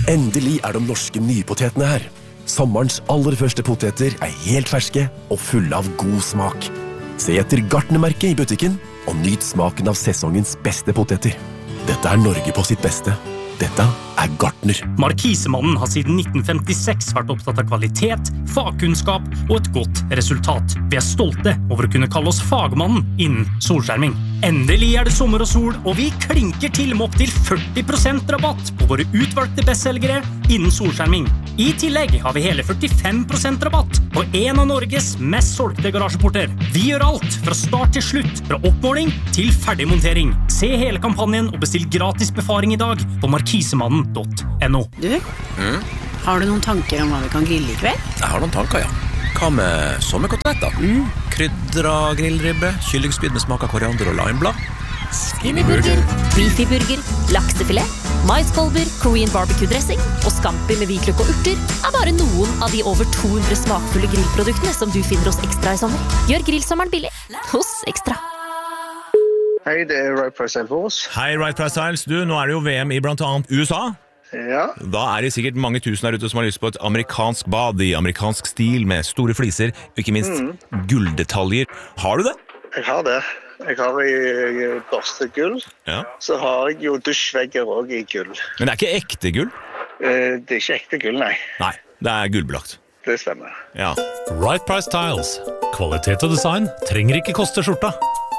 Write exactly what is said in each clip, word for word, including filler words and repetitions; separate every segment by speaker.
Speaker 1: Endelig er de norske nypotetene her. Sommerens aller første poteter er helt ferske og fulle av god smak. Se etter Gartnermerket i butikken og nyt smaken av sesongens beste poteter. Dette er Norge på sitt beste. Dette er Gartner.
Speaker 2: Markisemannen har siden nitten femtiseks vært opptatt av kvalitet, fagkunnskap og et godt resultat. Vi er stolte over å kunne kalle oss fagmannen innen solskjerming. Endelig er det sommer og sol, og vi klinker til med opp til førti prosent rabatt på våre utvalgte bestselgere innen solskjerming. I tillegg har vi hele førtifem prosent rabatt på en av Norges mest solgte garasjeporter. Vi gjør alt fra start til slutt, fra oppmåling til ferdigmontering. Se hele kampanjen og bestill gratis befaring i dag på markisemannen punktum no.
Speaker 3: Du, mm? har du noen tanker om hva vi kan grille i kveld?
Speaker 4: Jeg har noen tanker, ja. Hva med sommerkoteletter? Mm. Krydra grillribbe, kyllingspyd med smak av koriander og limeblad.
Speaker 5: Skinnyburger, beefyburger, laksefilet, maiskolber, Korean barbecue-dressing og scampi med hvitløk og urter er bare noen av de over to hundre smakfulle grillproduktene som du finner hos Extra i sommer. Gjør grillsommeren billig hos Extra.
Speaker 6: Hei, det er Right Price Styles.
Speaker 7: Hei, Right Price Styles. Du, nå er det jo V M i blant annet U S A.
Speaker 6: Ja.
Speaker 7: Da er det sikkert mange tusen der ute som har lyst på et amerikansk bad i amerikansk stil med store fliser, og ikke minst mm. gulldetaljer. Har du det?
Speaker 6: Jeg har det. Jeg har i børstegull.
Speaker 7: Ja.
Speaker 6: Så har jeg jo dusjvegger også i gull.
Speaker 7: Men det er ikke ekte gull?
Speaker 6: Eh, det er ikke ekte gull, nei.
Speaker 7: Nei, det er gullbelagt.
Speaker 6: Det stemmer.
Speaker 7: Ja.
Speaker 8: Right Price Tiles. Kvalitet og design trenger ikke koste skjorta.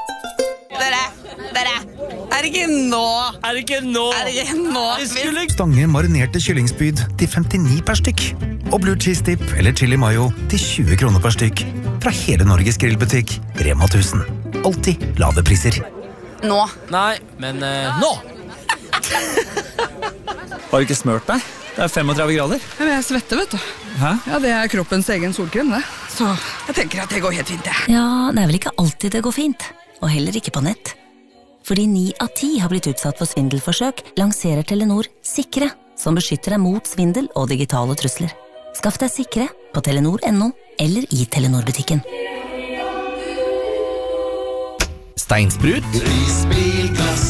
Speaker 9: Er det ikke nå?
Speaker 2: Er det ikke nå?
Speaker 9: Er det ikke nå?
Speaker 2: Skulle...
Speaker 10: Stange marinerte kyllingspyd til femtini per stykk. Og blue cheese dip eller chili mayo til tjue kroner per stykk. Fra hele Norges grillbutikk, Rema tusen. Alltid lave priser.
Speaker 9: Nå?
Speaker 2: Nei, men uh, nå!
Speaker 11: Har du ikke smørt deg? Det er femogtredve grader.
Speaker 9: Men jeg svetter, vet du.
Speaker 11: Hæ?
Speaker 9: Ja, det er kroppens egen solkrem, det. Så jeg tenker at det går helt fint, det.
Speaker 5: Ja, det er vel ikke alltid det går fint. Og heller ikke på nett. Fordi ni av ti har blitt utsatt for svindelforsøk, lanserer Telenor Sikre, som beskytter deg mot svindel og digitale trusler. Skaff deg Sikre på telenor punktum no eller i Telenor-butikken.
Speaker 10: Steinsprut.
Speaker 12: Risbilglass.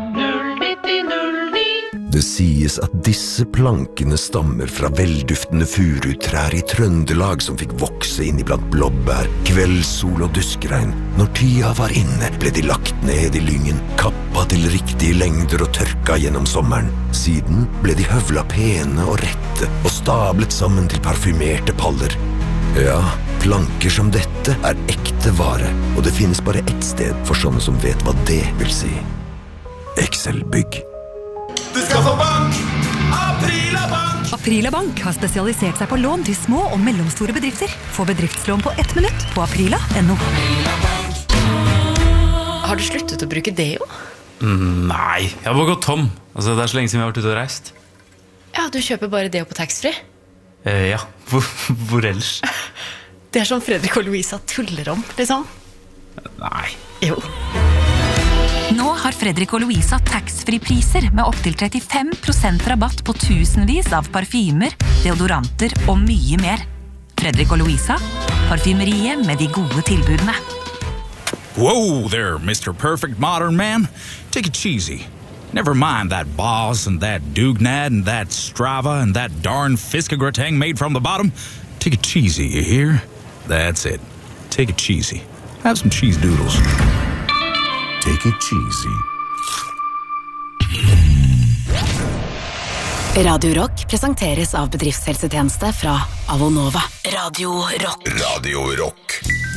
Speaker 12: Det sies at disse plankene stammer fra velduftende furutrær i Trøndelag som fikk vokse inn iblant blåbær, kveldssol og duskregn. Når tida var inne, ble de lagt ned i lyngen, kappa til riktige lengder og tørka gjennom sommeren. Siden ble de høvla pene og rette og stablet sammen til parfymerte paller. Ja, planker som dette er ekte vare, og det finnes bare ett sted for sånne som vet hva det vil si. Excel-bygg.
Speaker 13: Du skal få bank! Aprila Bank!
Speaker 14: Aprila Bank har spesialisert seg på lån til små og mellomstore bedrifter. Få bedriftslån på ett minutt på aprila punktum no.
Speaker 3: Har du sluttet å bruke deo?
Speaker 15: Mm, nei, jeg har bare gått tom. Altså, det er så lenge siden vi har vært ute og reist.
Speaker 3: Ja, du kjøper bare deo på taxfree?
Speaker 15: Eh, ja, hvor, hvor ellers?
Speaker 3: Det er som Fredrik og Louisa tuller om, liksom.
Speaker 15: Nei.
Speaker 3: Jo.
Speaker 14: Nå har Fredrik og Louisa tax-free-priser med opp til trettifem prosent rabatt på tusenvis av parfymer, deodoranter og mye mer. Fredrik og Louisa, parfymeriet med de gode tilbudene.
Speaker 16: Whoa there, Mister Perfect Modern Man. Take it cheesy. Never mind that Boss and that Dugnad and that Strava and that darn Fiskegrateng made from the bottom. Take it cheesy, you hear? That's it. Take it cheesy. Have some cheese doodles.
Speaker 12: Take it cheesy.
Speaker 3: Radio Rock presenteres av bedriftshelsetjeneste fra Avonova. Radio Rock.
Speaker 12: Radio Rock.